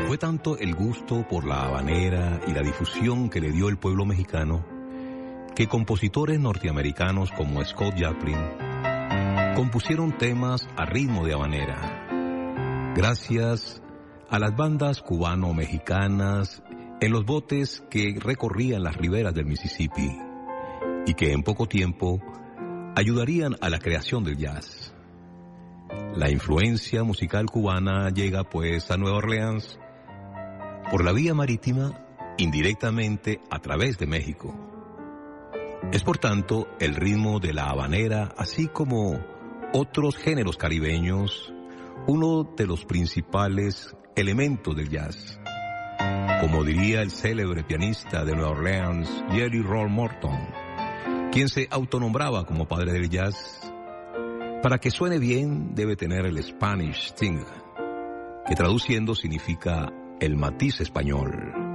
Fue tanto el gusto por la habanera y la difusión que le dio el pueblo mexicano que compositores norteamericanos como Scott Joplin compusieron temas a ritmo de habanera, gracias a las bandas cubano-mexicanas en los botes que recorrían las riberas del Mississippi y que en poco tiempo ayudarían a la creación del jazz. La influencia musical cubana llega pues a Nueva Orleans por la vía marítima, indirectamente a través de México. Es por tanto el ritmo de la habanera, así como otros géneros caribeños, uno de los principales elementos del jazz. Como diría el célebre pianista de Nueva Orleans, Jerry Roll Morton, quien se autonombraba como padre del jazz, para que suene bien debe tener el Spanish Sting, que traduciendo significa el matiz español.